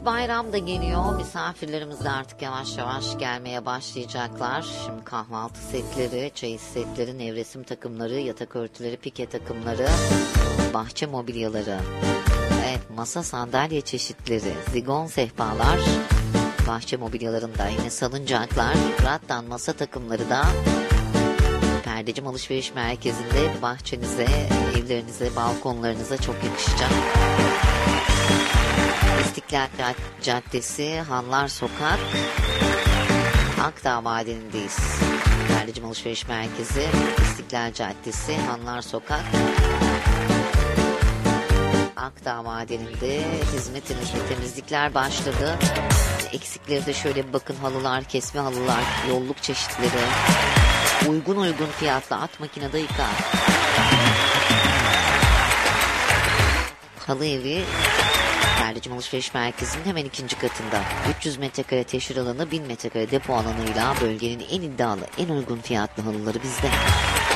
bayram da geliyor. Misafirlerimiz de artık yavaş yavaş gelmeye başlayacaklar. Şimdi kahvaltı setleri, çeyiz setleri, nevresim takımları, yatak örtüleri, pike takımları, bahçe mobilyaları. Evet, masa sandalye çeşitleri, zigon sehpalar, bahçe mobilyalarında yine salıncaklar, rattan masa takımları da Perdecim Alışveriş Merkezi'nde bahçenize, evlerinize, balkonlarınıza çok yakışacak. İstiklal Caddesi, Hanlar Sokak, Akdağ Madenindeyiz. Perdecim Alışveriş Merkezi, İstiklal Caddesi, Hanlar Sokak, Akdağ Madeninde hizmetiniz ve temizlikler başladı. Eksikleri de şöyle bir bakın, halılar, kesme halılar, yolluk çeşitleri, uygun fiyatla at makinede yıka. Halı evi Perdecim Alışveriş Merkezi'nin hemen ikinci katında. 300 metrekare teşhir alanı, 1000 metrekare depo alanıyla bölgenin en iddialı, en uygun fiyatlı halıları bizde.